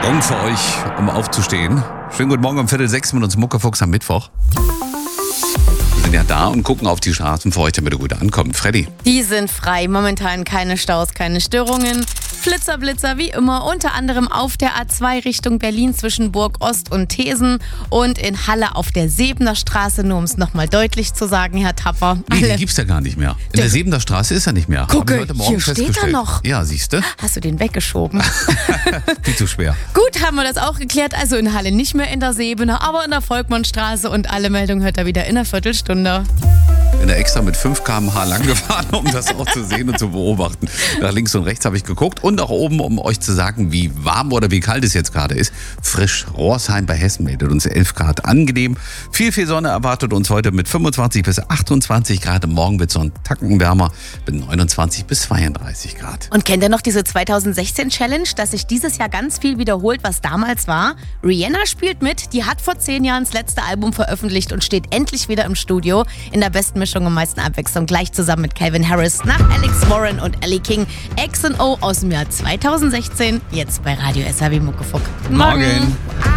Morgen für euch, um aufzustehen. Schönen guten Morgen um 5:45 mit uns Muckefuchs am Mittwoch. Wir sind ja da und gucken auf die Straßen für euch, damit ihr gut ankommt. Freddy. Die sind frei. Momentan keine Staus, keine Störungen. Flitzer, Blitzer wie immer, unter anderem auf der A2 Richtung Berlin zwischen Burg Ost und Thesen und in Halle auf der Sebener Straße, nur um es nochmal deutlich zu sagen, Herr Tapper. Nee, die gibt's ja gar nicht mehr. In der Sebener Straße ist er nicht mehr. Gucke, Hab ich heute Morgen hier steht er festgestellt. noch. Ja, siehst du? Hast du den weggeschoben? Viel zu schwer. Gut, haben wir das auch geklärt. Also in Halle nicht mehr in der Sebener, aber in der Volkmannstraße und alle Meldungen hört er wieder in einer Viertelstunde. Bin da extra mit 5 km/h lang gefahren, um das auch zu sehen und zu beobachten. Nach links und rechts habe ich geguckt und nach oben, um euch zu sagen, wie warm oder wie kalt es jetzt gerade ist. Frisch. Rohrsheim bei Hessen meldet uns 11 Grad. Angenehm. Viel Sonne erwartet uns heute mit 25 bis 28 Grad. Morgen wird es so ein Tacken wärmer mit 29 bis 32 Grad. Und kennt ihr noch diese 2016-Challenge, dass sich dieses Jahr ganz viel wiederholt, was damals war? Rihanna spielt mit, die hat vor 10 Jahren das letzte Album veröffentlicht und steht endlich wieder im Studio in der besten Mischung und meisten Abwechslung, gleich zusammen mit Calvin Harris nach Alex Warren und Ellie King. X&O aus dem Jahr 2016, jetzt bei Radio SAW Muckefuck. Morgen.